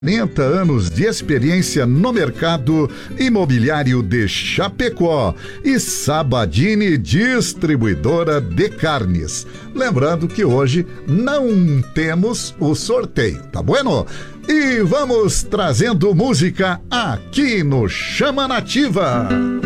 40 anos de experiência no mercado imobiliário de Chapecó e Sabadini Distribuidora de Carnes. Lembrando que hoje não temos o sorteio, tá bueno? E vamos trazendo música aqui no Chama Nativa.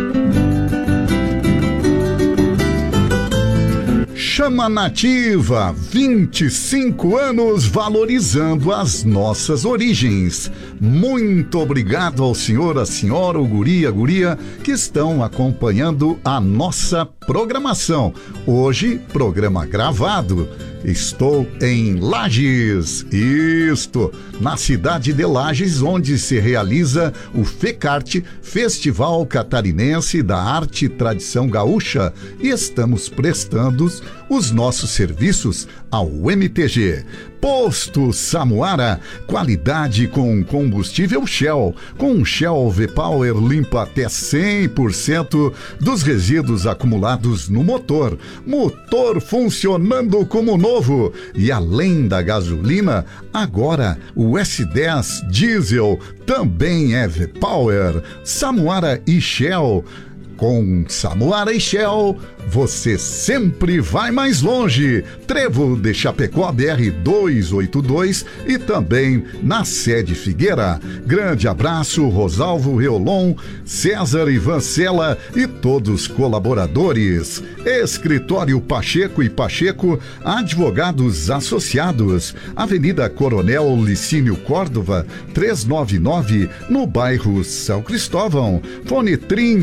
Chama Nativa, 25 anos valorizando as nossas origens. Muito obrigado ao senhor, a senhora, o guri, a guria que estão acompanhando a nossa programação. Hoje, programa gravado. Estou em Lages, na cidade de Lages, onde se realiza o FECART, Festival Catarinense da Arte e Tradição Gaúcha, e estamos prestando os nossos serviços ao MTG. Posto Samuara, qualidade com combustível Shell. Com Shell V-Power limpa até 100% dos resíduos acumulados no motor. Motor funcionando como novo. E além da gasolina, agora o S10 Diesel também é V-Power. Samuara e Shell. Com Samuara e Shell, você sempre vai mais longe. Trevo de Chapecó, BR-282 e também na sede Figueira. Grande abraço, Rosalvo Reolon, César Ivancela e todos os colaboradores. Escritório Pacheco e Pacheco, advogados associados. Avenida Coronel Licínio Córdova, 399, no bairro São Cristóvão. Fone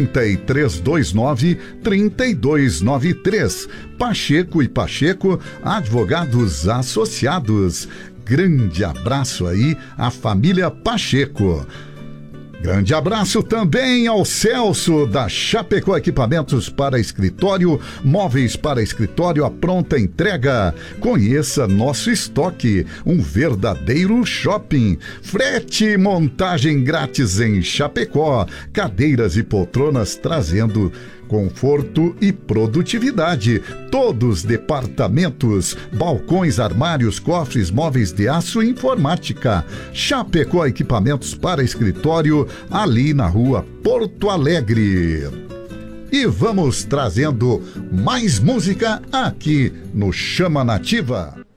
3329-3293. Pacheco e Pacheco, advogados associados. Grande abraço aí à família Pacheco. Grande abraço também ao Celso da Chapecó Equipamentos para Escritório, móveis para escritório à pronta entrega. Conheça nosso estoque, um verdadeiro shopping. Frete e montagem grátis em Chapecó. Cadeiras e poltronas trazendo conforto e produtividade. Todos departamentos, balcões, armários, cofres, móveis de aço e informática. Chapecó Equipamentos para Escritório, ali na rua Porto Alegre. E vamos trazendo mais música aqui no Chama Nativa.